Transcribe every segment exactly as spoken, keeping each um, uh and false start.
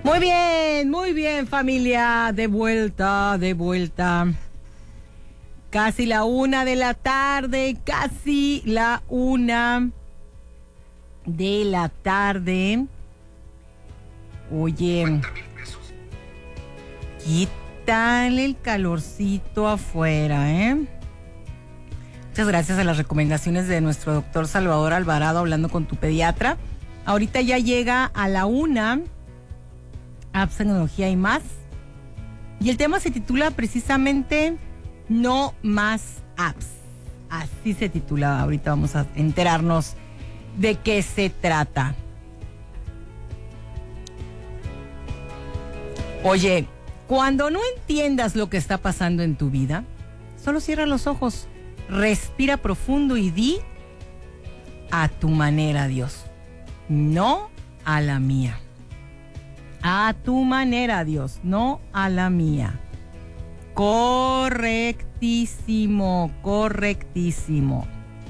Muy bien, muy bien, familia. De vuelta, de vuelta. Casi la una de la tarde, casi la una de la tarde. Oye, ¿qué tal el calorcito afuera, eh? Muchas gracias a las recomendaciones de nuestro doctor Salvador Alvarado, hablando con tu pediatra. Ahorita ya llega a la una, Apps, Tecnología y Más. Y el tema se titula precisamente No Más Apps. Así se titula. Ahorita vamos a enterarnos de qué se trata. Oye, cuando no entiendas lo que está pasando en tu vida, solo cierra los ojos, respira profundo y di: a tu manera, Dios, no a la mía. A tu manera, Dios, no a la mía. Correctísimo, correctísimo.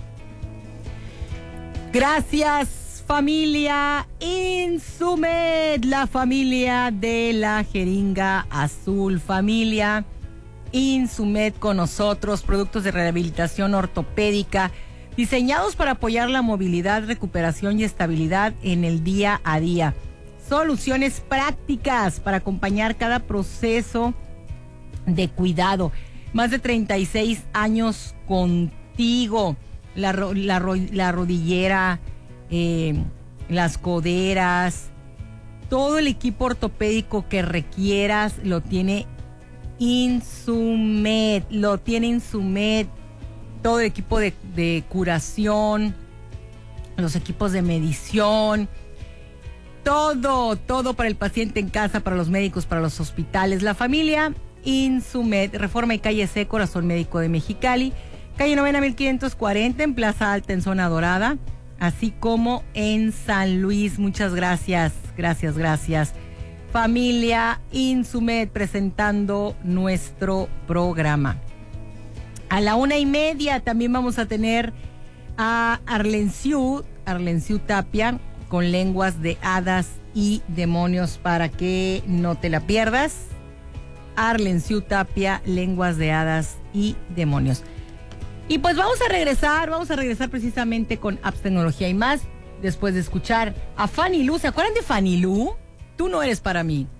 Gracias, familia Insumed, la familia de la jeringa azul. Familia Insumed con nosotros, productos de rehabilitación ortopédica diseñados para apoyar la movilidad, recuperación y estabilidad en el día a día. Soluciones prácticas para acompañar cada proceso de cuidado. Más de treinta y seis años contigo. La, la, la rodillera, eh, las coderas, todo el equipo ortopédico que requieras lo tiene Insumed. Lo tiene Insumed. Todo el equipo de, de curación, los equipos de medición. Todo, todo para el paciente en casa, para los médicos, para los hospitales. La familia Insumed, Reforma y Calle C, Corazón Médico de Mexicali, calle Novena mil quinientos cuarenta, en Plaza Alta, en Zona Dorada, así como en San Luis. Muchas gracias, gracias, gracias. Familia Insumed presentando nuestro programa. A la una y media también vamos a tener a Arlenciu, Arlenciu Tapia, con lenguas de hadas y demonios, para que no te la pierdas. Arlenciu Tapia, lenguas de hadas y demonios. Y pues vamos a regresar, vamos a regresar precisamente con Apps, Tecnología y Más, después de escuchar a Fanny Lu. ¿Se acuerdan de Fanny Lu? Tú no eres para mí.